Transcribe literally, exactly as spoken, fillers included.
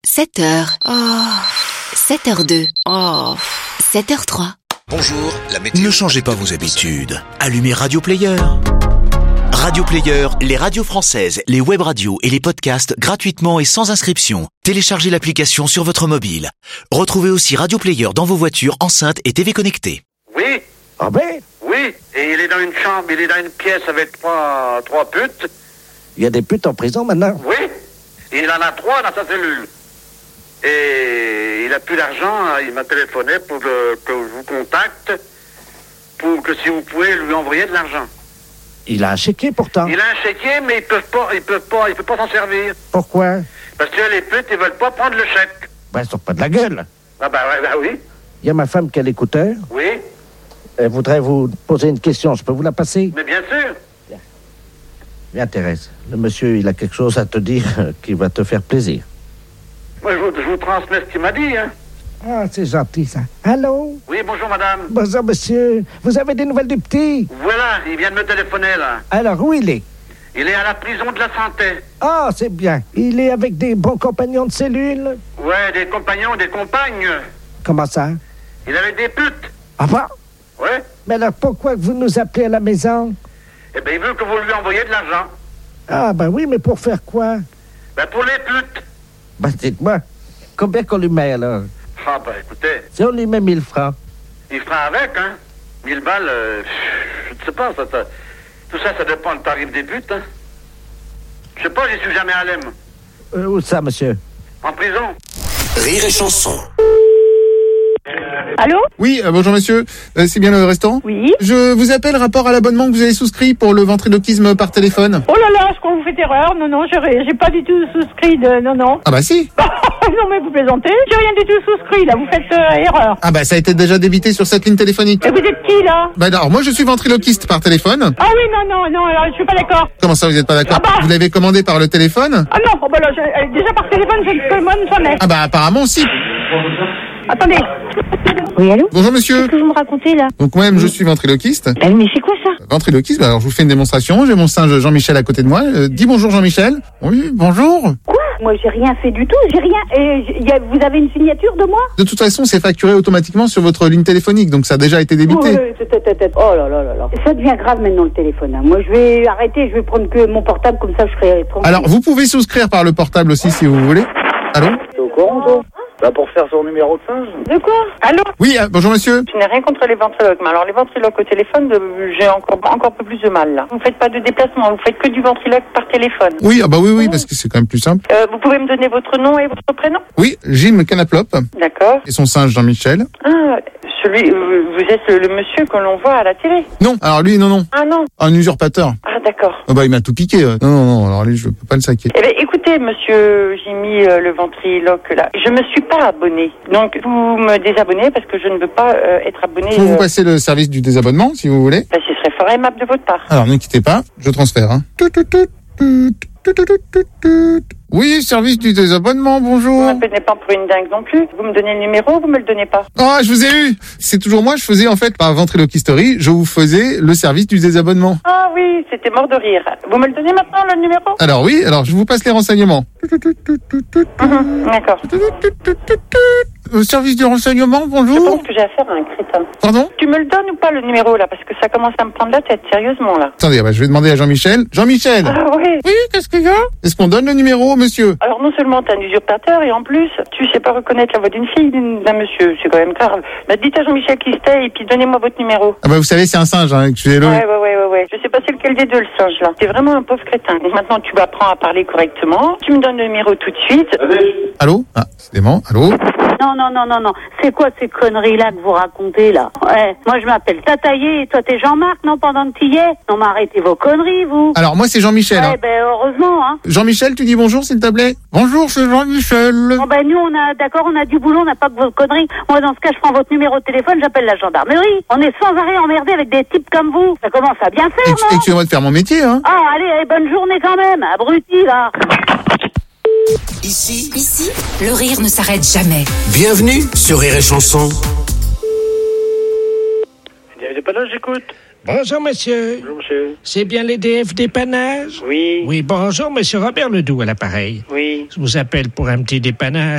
sept heures. Oh. sept heures deux. Oh. sept heures trois. Bonjour, la météo. Ne changez pas vos habitudes. Allumez Radio Player. Radio Player, les radios françaises, les web radios et les podcasts gratuitement et sans inscription. Téléchargez l'application sur votre mobile. Retrouvez aussi Radio Player dans vos voitures, enceintes et T V connectées. Oui. Ah ben? Oui, et il est dans une chambre, il est dans une pièce avec trois, trois putes. Il y a des putes en prison maintenant? Oui, il en a trois dans sa cellule. Et il a plus d'argent, il m'a téléphoné pour que, que je vous contacte, pour que si vous pouvez lui envoyer de l'argent. Il a un chéquier pourtant. Il a un chéquier, mais ils peuvent pas, ils peuvent pas, il peut pas s'en servir. Pourquoi? Parce que les putes, ils veulent pas prendre le chèque. Ben, ils sont pas de la gueule. Ah ben, ben, ben oui. Il y a ma femme qui a l'écouteur. Oui. Elle voudrait vous poser une question. Je peux vous la passer? Mais bien sûr. Bien. Bien, Thérèse. Le monsieur, il a quelque chose à te dire qui va te faire plaisir. Moi, je vous, je vous transmets ce qu'il m'a dit, hein. Ah, c'est gentil, ça. Allô? Oui, bonjour, madame. Bonjour, monsieur. Vous avez des nouvelles du petit? Voilà, il vient de me téléphoner, là. Alors, où il est? Il est à la prison de la santé. Ah, c'est bien. Il est avec des bons compagnons de cellule? Ouais, des compagnons, des compagnes. Comment ça? Il avait des putes. Ah bon? Ouais. Mais alors, pourquoi vous nous appelez à la maison? Eh ben, il veut que vous lui envoyiez de l'argent. Ah, ben oui, mais pour faire quoi? Ben, pour les putes. Ben, dites-moi, combien qu'on lui met, alors? Ah, ben, écoutez, Si on lui met mille francs. il fera avec, hein. Mille balles, euh, je ne sais pas, ça, ça, tout ça, ça dépend du tarif des putes, hein. Je sais pas, j'y suis jamais allé, moi. Euh, où ça, monsieur? En prison. Rire et chanson. Allô? Oui, euh, bonjour monsieur, Euh, c'est bien le restaurant? Oui. Je vous appelle rapport à l'abonnement que vous avez souscrit pour le ventriloquisme par téléphone. Oh là là, je crois que vous faites erreur. Non, non, j'ai j'ai pas du tout souscrit de... Non, non. Ah bah si. Non, mais vous plaisantez. J'ai rien du tout souscrit, là. Vous faites euh, erreur. Ah bah ça a été déjà débité sur cette ligne téléphonique. Et vous êtes qui, là? Bah alors moi je suis ventriloquiste par téléphone. Ah oui, non, non, non, alors, je suis pas d'accord. Comment ça vous êtes pas d'accord? Ah bah. Vous l'avez commandé par le téléphone? Ah non, oh bah là, je- euh, déjà par téléphone, je ne commande jamais. Ah bah apparemment si. Attendez. Oui, allô? Bonjour monsieur. Qu'est-ce que vous me racontez, là? Donc moi-même je suis ventriloquiste. Ah, mais c'est quoi, ça? Ventriloquiste, bah, alors je vous fais une démonstration. J'ai mon singe Jean-Michel à côté de moi. Euh, dis bonjour Jean-Michel. Oui, bonjour. Quoi? Moi, j'ai rien fait du tout. J'ai rien... Et j- y a- vous avez une signature de moi? De toute façon c'est facturé automatiquement sur votre ligne téléphonique, donc ça a déjà été débité. Ouais, tête, tête, tête. Oh là là là là. Ça devient grave maintenant, le téléphone, hein. Moi, je vais arrêter. Je vais prendre que mon portable, comme ça, je serai tranquille. Alors vous pouvez souscrire par le portable aussi si vous voulez. Allô? T'es au courant, toi? Bah, pour faire son numéro de singe. De quoi? Allô? Oui, euh, bonjour monsieur. Je n'ai rien contre les ventriloques, mais alors les ventriloques au téléphone, de- j'ai encore encore un peu plus de mal là. Vous faites pas de déplacement, vous faites que du ventriloque par téléphone. Oui, ah bah oui, oui, parce que c'est quand même plus simple. Euh, vous pouvez me donner votre nom et votre prénom? Oui, Jim Canaplope D'accord. et son singe Jean-Michel. Ah, celui, vous vous êtes le, le monsieur que l'on voit à la télé? Non, alors lui, non, non, Ah non. un usurpateur. Ah d'accord. Ah bah il m'a tout piqué. euh. Non, non, non, alors lui, je peux pas le saquer. Eh bien, écoutez, monsieur Jimmy, euh, le ventriloque là, je me suis pas abonné. Donc vous me désabonnez parce que je ne veux pas euh, être abonné. Faut vous euh, passer le service du désabonnement, si vous voulez. bah, ce serait fort aimable de votre part. Alors, ne quittez pas, je transfère. Hein. Tout, tout, tout, tout, tout, tout, tout, tout. Oui, service du désabonnement, Vous bonjour. ne me prenez pas pour une dingue non plus. Vous me donnez le numéro, vous me le donnez pas. Ah, je vous ai eu. C'est toujours moi, je faisais en fait, par ventriloquisterie, je vous faisais le service du désabonnement. Ah oui, c'était mort de rire. Vous me le donnez maintenant le numéro? Alors oui, alors je vous passe les renseignements. Mhm, d'accord. Euh, service du renseignement, Je bonjour. pense que j'ai affaire à un crétin. Pardon? Tu me le donnes ou pas le numéro là? Parce que ça commence à me prendre la tête, sérieusement là. Attendez, ah bah, je vais demander à Jean-Michel. Jean-Michel. Ah oui. Oui, qu'est-ce qu'il y a? Est-ce qu'on donne le numéro, monsieur? Alors non seulement t'es un usurpateur et en plus tu sais pas reconnaître la voix d'une fille d'une- d'un monsieur, c'est quand même grave. Bah, dites à Jean-Michel qui c'était et puis donnez-moi votre numéro. Ah bah vous savez, c'est un singe, hein, excusez-le. Ouais, ouais, ouais, ouais, ouais. Je sais pas c'est lequel des deux le singe là. T'es vraiment un pauvre crétin. Donc maintenant tu apprends à parler correctement. Tu me donnes le numéro tout de suite. Allô? Ah, c'est dément, allô? Non, non, non, non, non. C'est quoi ces conneries-là que vous racontez, là? Ouais. Moi, je m'appelle Tataillé et toi, t'es Jean-Marc, non, pendant que t'y es? Non, mais arrêtez vos conneries, vous. Alors moi c'est Jean-Michel. Ouais, hein. ben, heureusement, hein. Jean-Michel, tu dis bonjour s'il te plaît? Bonjour, c'est Jean-Michel. Bon, ben, nous, on a, d'accord, on a du boulot, on n'a pas que vos conneries. Moi, dans ce cas, je prends votre numéro de téléphone, j'appelle la gendarmerie. On est sans arrêt emmerdé avec des types comme vous. Ça commence à bien faire, Ex- non? Excusez-moi de faire mon métier, hein. Ah, allez, allez, bonne journée quand même, abruti, là. Ici, Ici, le rire ne s'arrête jamais. bienvenue sur Rire et chanson. Il n'est pas là, j'écoute. Bonjour, monsieur. Bonjour, monsieur. C'est bien les D F dépannage? Oui. Oui, bonjour, monsieur Robert Ledoux à l'appareil. Oui. Je vous appelle pour un petit dépannage.